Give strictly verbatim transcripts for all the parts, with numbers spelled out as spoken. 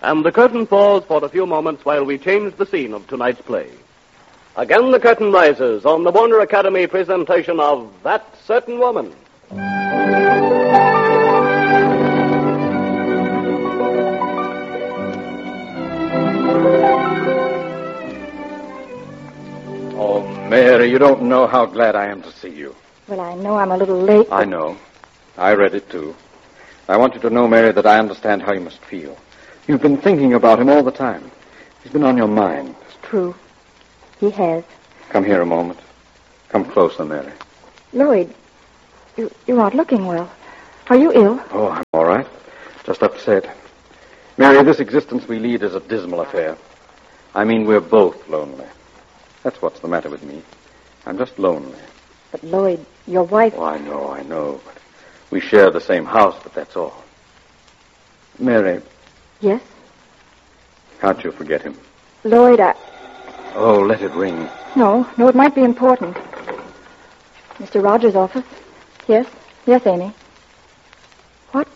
And the curtain falls for a few moments while we change the scene of tonight's play. Again the curtain rises on the Warner Academy presentation of That Certain Woman. Oh, Mary, you don't know how glad I am to see you. Well, I know I'm a little late. I know. I read it, too. I want you to know, Mary, that I understand how you must feel. You've been thinking about him all the time. He's been on your mind. It's true. He has. Come here a moment. Come closer, Mary. Lloyd, you, you aren't looking well. Are you ill? Oh, I'm all right. Just upset. Mary, this existence we lead is a dismal affair. I mean, we're both lonely. That's what's the matter with me. I'm just lonely. But, Lloyd, your wife... Oh, I know, I know. But we share the same house, but that's all. Mary. Yes? Can't you forget him? Lloyd, I... Oh, let it ring. No, no, it might be important. Mister Rogers' office? Yes? Yes, Amy. What?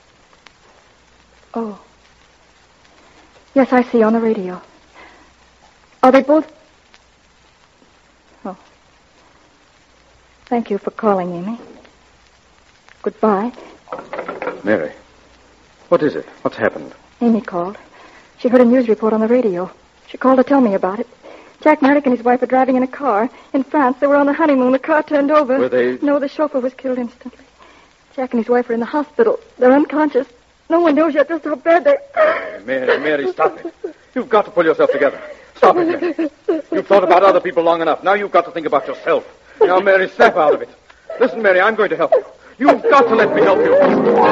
Oh. Yes, I see, on the radio. Are they both... Oh. Thank you for calling, Amy. Goodbye. Mary, what is it? What's happened? Amy called. She heard a news report on the radio. She called to tell me about it. Jack Maddock and his wife were driving in a car. In France, they were on the honeymoon. The car turned over. Were they... No, the chauffeur was killed instantly. Jack and his wife are in the hospital. They're unconscious. No one knows yet just how bad they... Mary, Mary, stop it. You've got to pull yourself together. Stop it, Mary. You've thought about other people long enough. Now you've got to think about yourself. Now, Mary, snap out of it. Listen, Mary, I'm going to help you. You've got to let me help you.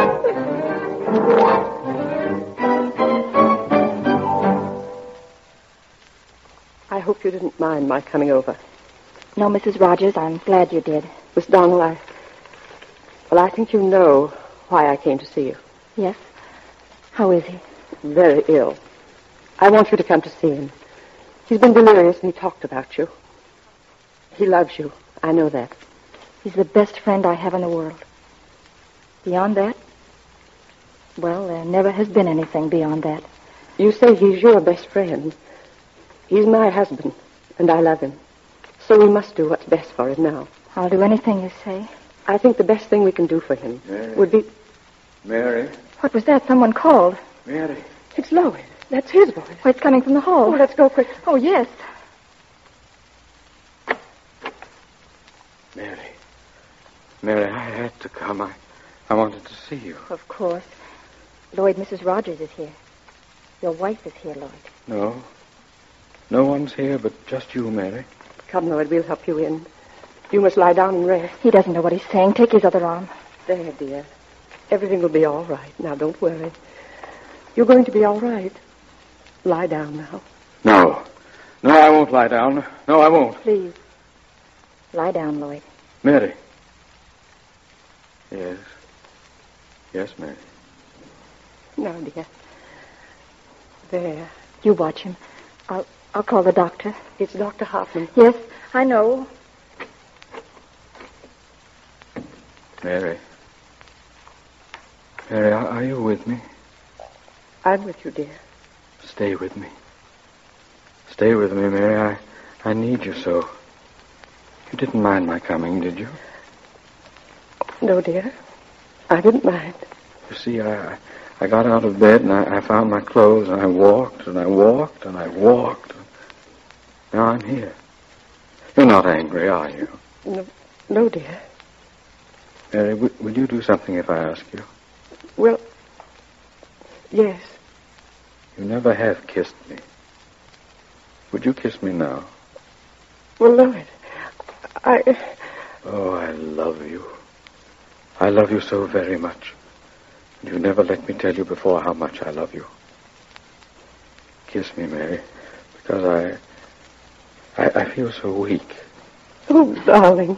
I hope you didn't mind my coming over. No, Missus Rogers, I'm glad you did. Miss Donald, I... Well, I think you know why I came to see you. Yes? How is he? Very ill. I want you to come to see him. He's been delirious and he talked about you. He loves you. I know that. He's the best friend I have in the world. Beyond that? Well, there never has been anything beyond that. You say he's your best friend. He's my husband, and I love him. So we must do what's best for him now. I'll do anything you say. I think the best thing we can do for him Mary. would be... Mary. What was that? Someone called. Mary. It's Lloyd. That's his voice. Oh, it's coming from the hall. Oh, let's go quick. Oh, yes. Mary. Mary, I had to come. I, I wanted to see you. Of course. Lloyd, Missus Rogers is here. Your wife is here, Lloyd. No. No one's here but just you, Mary. Come, Lloyd, we'll help you in. You must lie down and rest. He doesn't know what he's saying. Take his other arm. There, dear. Everything will be all right. Now, don't worry. You're going to be all right. Lie down now. No. No, I won't lie down. No, I won't. Please. Lie down, Lloyd. Mary. Yes. Yes, Mary. Now, dear. There. You watch him. I'll I'll call the doctor. It's Doctor Hartman. Yes, I know. Mary. Mary, are, are you with me? I'm with you, dear. Stay with me. Stay with me, Mary. I, I need you so. You didn't mind my coming, did you? No, dear. I didn't mind. You see, I, I got out of bed and I, I found my clothes and I walked and I walked and I walked. Now I'm here. You're not angry, are you? No, no, dear. Mary, w- will you do something if I ask you? Well, yes. You never have kissed me. Would you kiss me now? Well, Lloyd, I... Oh, I love you. I love you so very much. You never let me tell you before how much I love you. Kiss me, Mary, because I... I, I feel so weak. Oh, darling.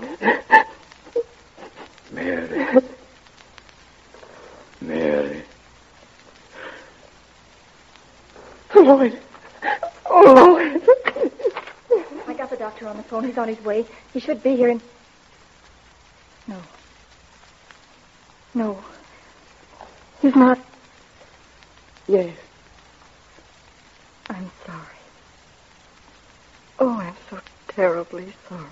Mary. Mary. Lloyd. Oh, Lloyd. I got the doctor on the phone. He's on his way. He should be here in... No. No. He's not... Yes. Oh, I'm so terribly sorry.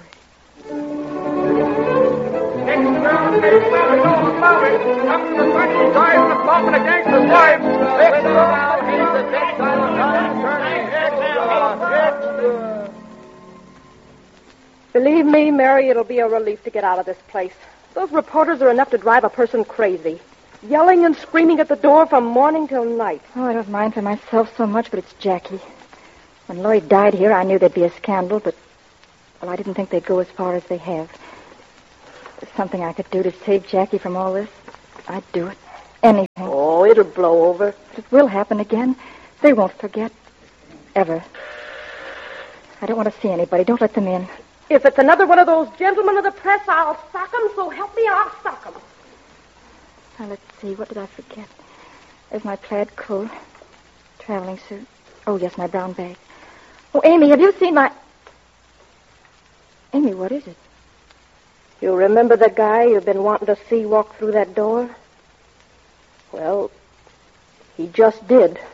Next round, next round, go above it. Up to the front, he dives the bump and against his wife. Next round, he's the dead silent time, turning head. Believe me, Mary, it'll be a relief to get out of this place. Those reporters are enough to drive a person crazy. Yelling and screaming at the door from morning till night. Oh, I don't mind for myself so much, but it's Jackie. When Lloyd died here, I knew there'd be a scandal, but, well, I didn't think they'd go as far as they have. If there's something I could do to save Jackie from all this, I'd do it. Anything. Oh, it'll blow over. But it will happen again. They won't forget. Ever. I don't want to see anybody. Don't let them in. If it's another one of those gentlemen of the press, I'll sock 'em, so help me, I'll sock 'em. Now, let's see. What did I forget? There's my plaid coat. Traveling suit. Oh, yes, my brown bag. Oh, Amy, have you seen my... Amy, what is it? You remember the guy you've been wanting to see walk through that door? Well, he just did.